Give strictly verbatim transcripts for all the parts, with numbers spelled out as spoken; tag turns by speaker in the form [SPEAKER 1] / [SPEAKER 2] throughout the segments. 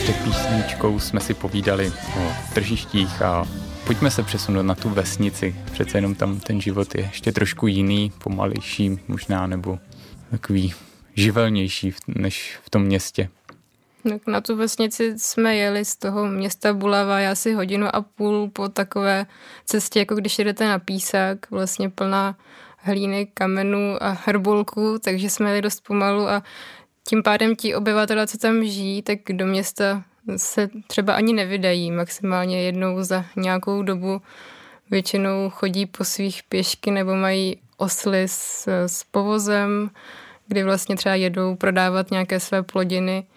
[SPEAKER 1] Před písničkou jsme si povídali o tržištích a pojďme se přesunout na tu vesnici. Přece jenom tam ten život je ještě trošku jiný, pomalejší možná, nebo takový živelnější než v tom městě.
[SPEAKER 2] Tak na tu vesnici jsme jeli z toho města Bulavaj asi hodinu a půl po takové cestě, jako když jedete na písák, vlastně plná hlíny, kamenů a hrbolků, takže jsme jeli dost pomalu a tím pádem ti obyvatelé, co tam žijí, tak do města se třeba ani nevydají, maximálně jednou za nějakou dobu. Většinou chodí po svých pěšky nebo mají osly s, s povozem, kdy vlastně třeba jedou prodávat nějaké své plodiny.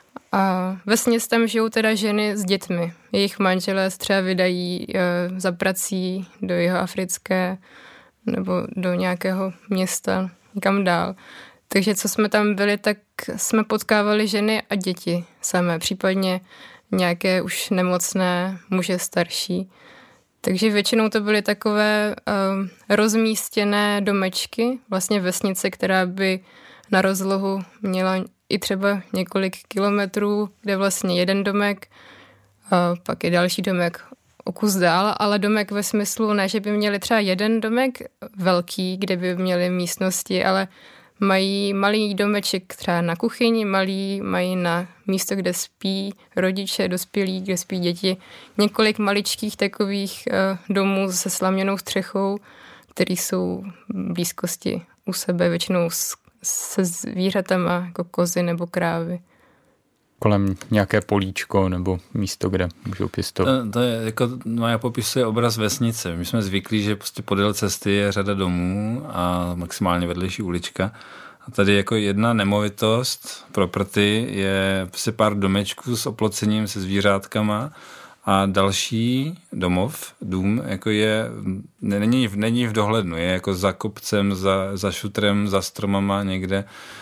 [SPEAKER 2] A vesměs tam žijou teda ženy s dětmi. Jejich manželé se třeba vydají e, za prací do jihoafrické nebo do nějakého města, někam dál. Takže co jsme tam byli, tak jsme potkávali ženy a děti samé, případně nějaké už nemocné muže starší. Takže většinou to byly takové uh, rozmístěné domečky, vlastně vesnice, která by na rozlohu měla i třeba několik kilometrů, kde vlastně jeden domek, uh, pak je další domek o kus dál, ale domek ve smyslu ne, že by měli třeba jeden domek velký, kde by měli místnosti, ale mají malý domeček třeba na kuchyni, malý, mají na místo, kde spí rodiče, dospělí, kde spí děti. Několik maličkých takových uh, domů se slaměnou střechou, které jsou v blízkosti u sebe, většinou s, se zvířatama, jako kozy nebo krávy.
[SPEAKER 1] Kolem nějaké políčko nebo místo, kde můžou pěstovat.
[SPEAKER 3] To, to je jako, no já popisuji obraz vesnice. My jsme zvyklí, že prostě podél cesty je řada domů a maximálně vedlejší ulička. A tady jako jedna nemovitost, property, je prostě pár domečků s oplocením, se zvířátkama a další domov, dům, jako je, není, není v dohlednu, je jako za kopcem, za, za šutrem, za stromama někde.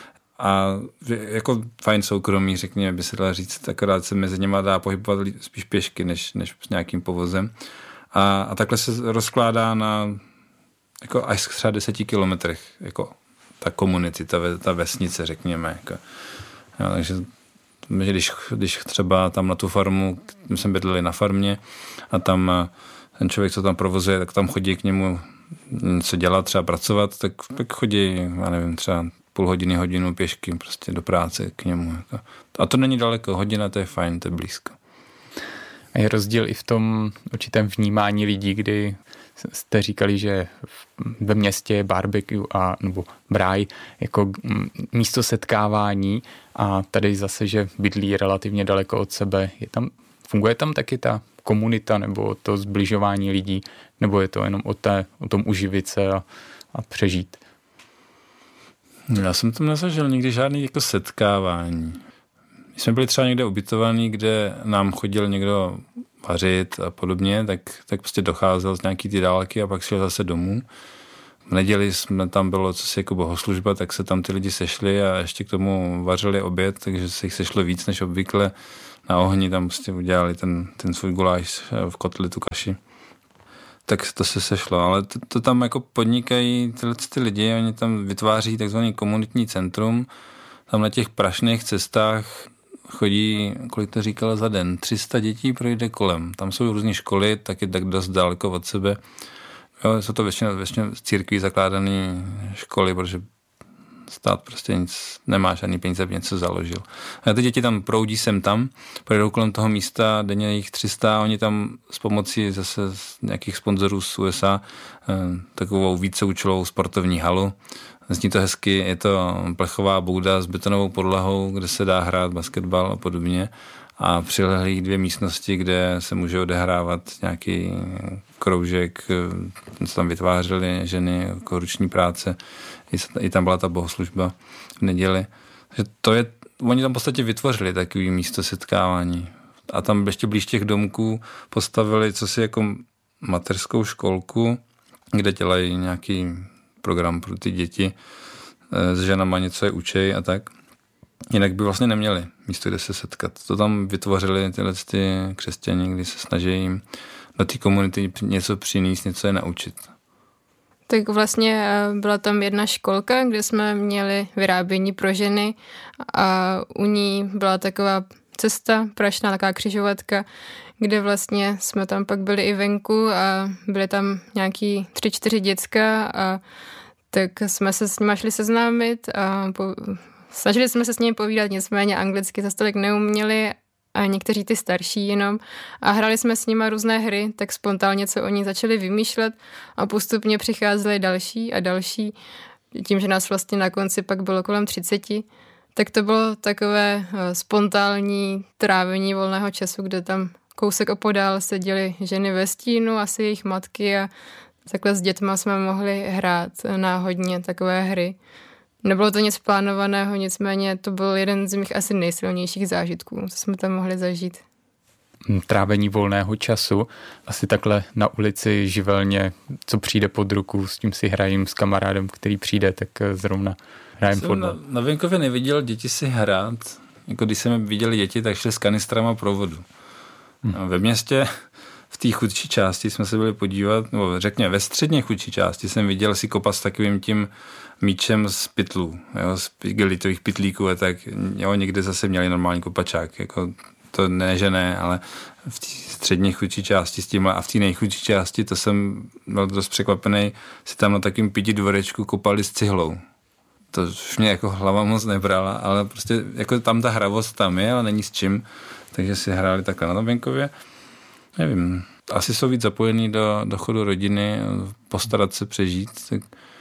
[SPEAKER 3] A jako fajn soukromí, řekněme, by se dala říct, akorát se mezi něma dá pohybovat spíš pěšky, než, než s nějakým povozem. A, a takhle se rozkládá na jako až třeba deseti kilometrech, jako ta komunity, ta, ta vesnice, řekněme. Jako. Jo, takže když, když třeba tam na tu farmu, my jsme bydleli na farmě a tam ten člověk, co tam provozuje, tak tam chodí k němu něco dělat, třeba pracovat, tak, tak chodí, já nevím, třeba půl hodiny, hodinu pěšky prostě do práce k němu. Jako. A to není daleko, hodina, to je fajn, to je blízko.
[SPEAKER 1] A je rozdíl i v tom určitém vnímání lidí, kdy jste říkali, že ve městě je barbecue a, nebo bráj jako místo setkávání a tady zase, že bydlí relativně daleko od sebe. Je tam, funguje tam taky ta komunita nebo to zbližování lidí, nebo je to jenom o, té, o tom uživit se a, a přežít?
[SPEAKER 3] Já jsem tam nezažil nikdy žádný jako setkávání. My jsme byli třeba někde ubytovaní, kde nám chodil někdo vařit a podobně, tak, tak prostě docházel z nějaký ty dálky a pak šel zase domů. V neděli jsme tam bylo cosi jako bohoslužba, tak se tam ty lidi sešli a ještě k tomu vařili oběd, takže se jich sešlo víc než obvykle. Na ohni tam prostě udělali ten, ten svůj guláš v kotli, tu kaši. Tak to se sešlo, ale to, to tam jako podnikají tyhle ty lidi, oni tam vytváří takzvaný komunitní centrum, tam na těch prašných cestách chodí, kolik to říkala za den, tři sta dětí projde kolem, tam jsou různé školy, taky tak dost daleko od sebe, jo, jsou to většinou, většinou z církví zakládané školy, protože stát prostě nic nemá, žádný peníze, aby něco založil. A ty děti tam proudí sem tam, projdou kolem toho místa, denně jich tři sta, a oni tam s pomocí zase z nějakých sponzorů z U S A takovou víceúčelovou sportovní halu. Zní to hezky, je to plechová bouda s betonovou podlahou, kde se dá hrát basketbal a podobně. A přilehlí dvě místnosti, kde se může odehrávat nějaký kroužek, co tam vytvářely ženy, jako ruční práce. I tam byla ta bohoslužba v neděli. Takže to je, oni tam v podstatě vytvořili takový místo setkávání. A tam ještě blíž těch domků postavili cosi jako mateřskou školku, kde dělají nějaký program pro ty děti. S ženama něco je učej a tak. Jinak by vlastně neměli místo, kde se setkat. To tam vytvořili tyhle ty křesťané, kdy se snaží jim do té komunity něco přinést, něco je naučit.
[SPEAKER 2] Tak vlastně byla tam jedna školka, kde jsme měli vyrábění pro ženy a u ní byla taková cesta prašná, taková křižovatka, kde vlastně jsme tam pak byli i venku a byly tam nějaký tři, čtyři děcka a tak jsme se s nimi šli seznámit a po, snažili jsme se s nimi povídat, nicméně anglicky zase tolik neuměli a někteří ty starší jenom a hráli jsme s nimi různé hry, tak spontánně co oni začali vymýšlet a postupně přicházeli další a další. Tím, že nás vlastně na konci pak bylo kolem třiceti, tak to bylo takové spontánní trávení volného času, kde tam kousek opodál seděly ženy ve stínu, asi jejich matky a takhle s dětma jsme mohli hrát náhodně takové hry. Nebylo to nic plánovaného, nicméně to byl jeden z mých asi nejsilnějších zážitků, co jsme tam mohli zažít.
[SPEAKER 1] Trávení volného času, asi takhle na ulici živelně, co přijde pod ruku, s tím si hrajím s kamarádem, který přijde, tak zrovna hrajem fotbal.
[SPEAKER 3] Na, na venkově neviděl děti si hrát, jako když jsem viděli děti, tak šli s kanistrama pro vodu. Hmm. Ve městě v té chudší části jsme se byli podívat, nebo řekněme ve středně chudší části jsem viděl si kopat s takovým tím míčem z pytlů, jo, z gelitových pytlíků a tak, jo, někde zase měli normální kopačák, jako to ne, že ne, ale v té středně chudší části s tímhle a v té nejchudší části, to jsem byl dost překvapený, si tam na takovým pěti dvorečku kopali s cihlou. To už mě jako hlava moc nebrala, ale prostě jako tam ta hravost tam je, ale není s čím, takže si hráli takhle na tom venkově. Nevím, asi jsou víc zapojení do, do chodu rodiny, postarat se přežít, tak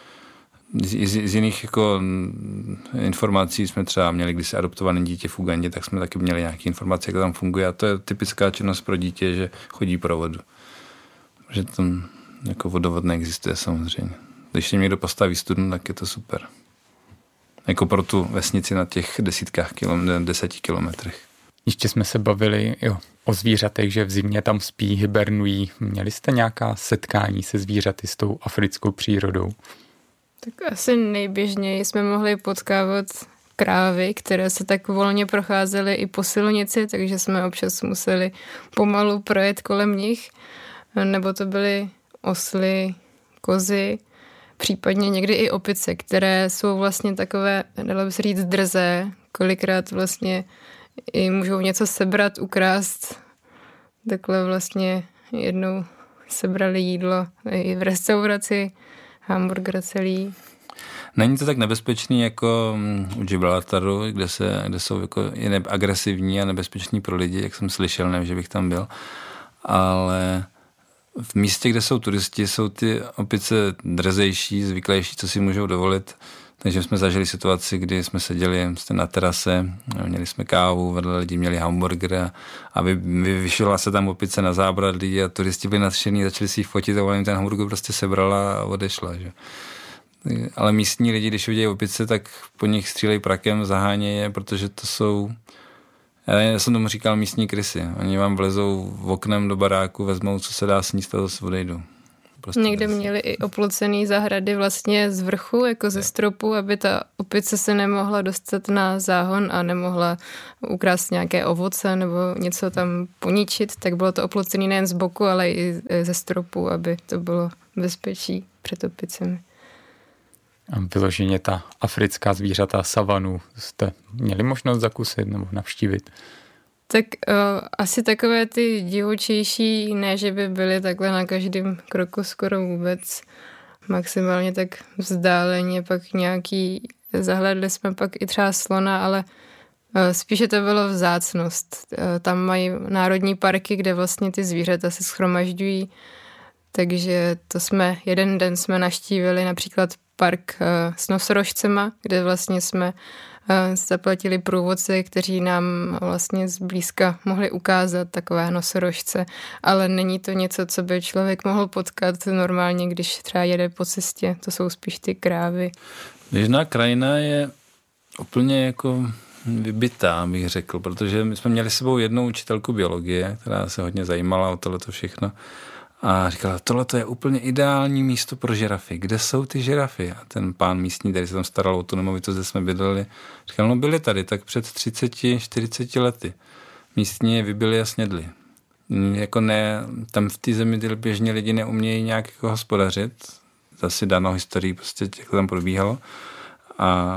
[SPEAKER 3] z, z, z jiných jako informací jsme třeba měli, když se adoptované dítě v Ugandě, tak jsme taky měli nějaké informace, jak to tam funguje a to je typická činnost pro dítě, že chodí pro vodu. Že tam jako vodovod neexistuje samozřejmě. Když jim někdo postaví studnu, tak je to super. Jako pro tu vesnici na těch desítkách kilom, deseti kilometrech.
[SPEAKER 1] Ještě jsme se bavili jo, o zvířatech, že v zimě tam spí, hibernují. Měli jste nějaká setkání se zvířaty s tou africkou přírodou?
[SPEAKER 2] Tak asi nejběžněji jsme mohli potkávat krávy, které se tak volně procházely i po silnici, takže jsme občas museli pomalu projet kolem nich. Nebo to byly osly, kozy, případně někdy i opice, které jsou vlastně takové, dalo by se říct, drzé. Kolikrát vlastně i můžou něco sebrat, ukrást. Takhle vlastně jednou sebrali jídlo i v restauraci, hamburger celý.
[SPEAKER 3] Není to tak nebezpečný jako u Gibraltaru, kde, se, kde jsou jako je agresivní a nebezpeční pro lidi, jak jsem slyšel, nevím, že bych tam byl. Ale v místě, kde jsou turisti, jsou ty opice drzejší, zvyklejší, co si můžou dovolit. Takže jsme zažili situaci, kdy jsme seděli na terase, měli jsme kávu, vedle lidi měli hamburger a vy, vyšla se tam opice na zábradlí a turisti byli nadšení, začali si ji fotit a ona jim ten hamburger prostě sebrala a odešla. Že? Ale místní lidi, když vidějí opice, tak po nich střílejí prakem, zahánějí je, protože to jsou, já jsem tomu říkal, místní krysy. Oni vám vlezou v oknem do baráku, vezmou, co se dá sníst a zase odejdou. Prostě
[SPEAKER 2] někde měli i oplocený zahrady vlastně z vrchu, jako ze stropu, aby ta opice se nemohla dostat na záhon a nemohla ukrást nějaké ovoce nebo něco tam poničit, tak bylo to oplocený nejen z boku, ale i ze stropu, aby to bylo bezpečí před opicemi.
[SPEAKER 1] A vyloženě ta africká zvířata savanu jste měli možnost zakusit nebo navštívit?
[SPEAKER 2] Tak uh, asi takové ty divočejší, ne, že by byly takhle na každém kroku skoro vůbec, maximálně tak vzdáleně, pak nějaký, zahlédli jsme pak i třeba slona, ale uh, spíše to bylo vzácnost. Uh, tam mají národní parky, kde vlastně ty zvířata se shromažďují, takže to jsme, jeden den jsme navštívili například park uh, s nosorožcema, kde vlastně jsme zaplatili průvodce, kteří nám vlastně zblízka mohli ukázat takové nosorožce, ale není to něco, co by člověk mohl potkat normálně, když třeba jede po cestě. To jsou spíš ty krávy.
[SPEAKER 3] Běžná krajina je úplně jako vybitá, bych řekl, protože my jsme měli s sebou jednu učitelku biologie, která se hodně zajímala o tohleto všechno. A říkala, tohle je úplně ideální místo pro žirafy. Kde jsou ty žirafy? A ten pán místní, který se tam staral o tu nemovitost, kde jsme bydleli, říkal, no byli tady tak před třiceti, čtyřiceti lety. Místní je vybili a snědli. Jako ne, tam v té zemi ty běžně lidi neumějí nějak jako hospodařit. Zase danou historii prostě, jak to tam probíhalo. A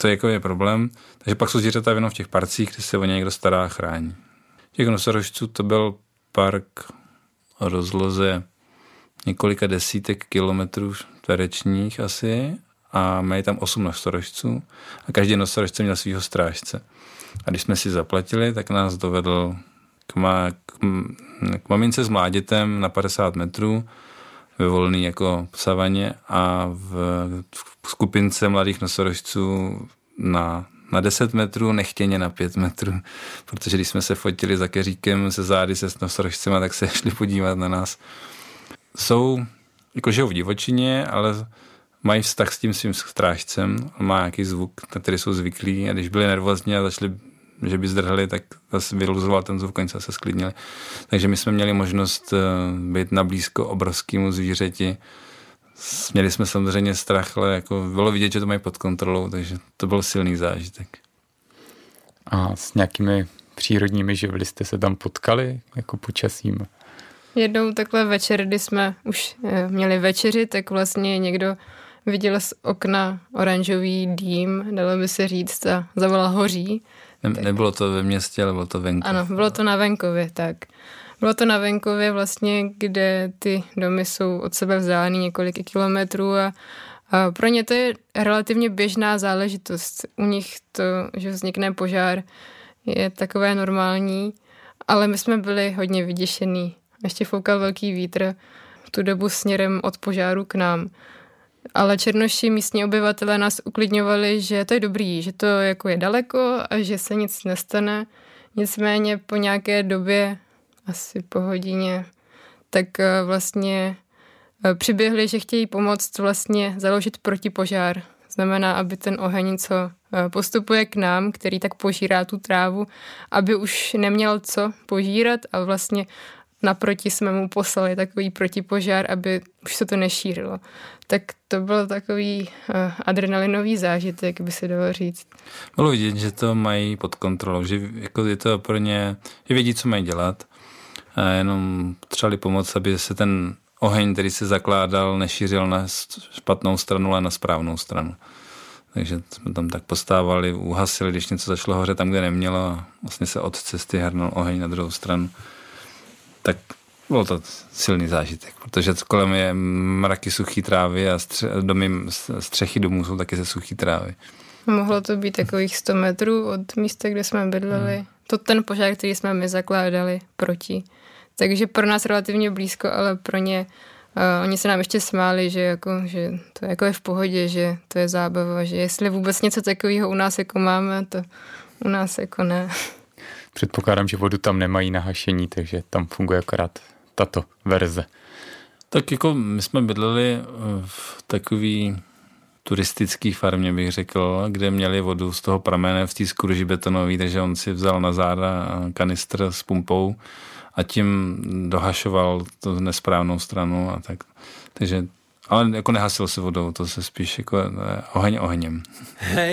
[SPEAKER 3] to jako je problém. Takže pak jsou zvířata jenom v těch parcích, kde se o ně někdo stará a chrání. Těch nosorožců to byl park o rozloze několika desítek kilometrů čtverečních asi a mají tam osm nosorožců a každý nosorožce měl svýho strážce. A když jsme si zaplatili, tak nás dovedl k, ma, k, k mamince s mládětem na padesát metrů ve volný jako savaně a v, v skupince mladých nosorožců na, na deset metrů, nechtěně na pět metrů, protože když jsme se fotili za keříkem se zády se nosorožcema, tak se šli podívat na nás. Jsou, jako žijou v divočině, ale mají vztah s tím svým strážcem, on má nějaký zvuk, na který jsou zvyklí a když byli nervózní a začali, že by zdrhli, tak zase vyluzoval ten zvuk, oni se sklidnili. Takže my jsme měli možnost být na blízko obrovskému zvířeti. Měli jsme samozřejmě strach, ale jako bylo vidět, že to mají pod kontrolou, takže to byl silný zážitek.
[SPEAKER 1] A s nějakými přírodními živly jste se tam potkali, jako počasím?
[SPEAKER 2] Jednou takhle večer, kdy jsme už měli večeři, tak vlastně někdo viděl z okna oranžový dým, dalo by se říct, a zavolal hoří.
[SPEAKER 3] Ne, nebylo to ve městě, ale bylo to venku.
[SPEAKER 2] Ano, bylo to na venkově, tak. Bylo to na venkově vlastně, kde ty domy jsou od sebe vzdálený několik kilometrů a, a pro ně to je relativně běžná záležitost. U nich to, že vznikne požár, je takové normální, ale my jsme byli hodně vyděšení. Ještě foukal velký vítr v tu dobu směrem od požáru k nám. Ale černoši, místní obyvatelé nás uklidňovali, že to je dobrý, že to jako je daleko a že se nic nestane. Nicméně po nějaké době, asi po hodině, tak vlastně přiběhli, že chtějí pomoct vlastně založit protipožár. Znamená, aby ten oheň, co postupuje k nám, který tak požírá tu trávu, aby už neměl co požírat a vlastně naproti jsme mu poslali takový protipožár, aby už se to nešířilo. Tak to byl takový uh, adrenalinový zážitek, by se dalo říct.
[SPEAKER 3] Bylo vidět, že to mají pod kontrolou, že jako je to pro ně, že vědí, co mají dělat. A jenom potřebovali pomoct, aby se ten oheň, který se zakládal, nešířil na špatnou stranu, ale na správnou stranu. Takže jsme tam tak postávali, uhasili, když něco začalo hořet tam, kde nemělo a vlastně se od cesty hrnul oheň na druhou stranu. Tak byl to silný zážitek, protože kolem je mraky suchý trávy a stře- domy, střechy domů jsou taky ze suchý trávy.
[SPEAKER 2] Mohlo to být takových sto metrů od místa, kde jsme bydleli. Hmm. To ten požár, který jsme my zakládali proti. Takže pro nás relativně blízko, ale pro ně, uh, oni se nám ještě smáli, že, jako, že to jako je v pohodě, že to je zábava, že jestli vůbec něco takového u nás jako máme, to u nás jako ne.
[SPEAKER 1] Předpokládám, že vodu tam nemají na hašení, takže tam funguje akorát tato verze.
[SPEAKER 3] Tak jako my jsme bydleli v takový turistický farmě, bych řekl, kde měli vodu z toho pramene v té skruži betonový, takže on si vzal na záda kanistr s pumpou a tím dohašoval to nesprávnou stranu a tak. Takže, ale jako nehasil se vodou, to se spíš jako oheň ohněm. Hej.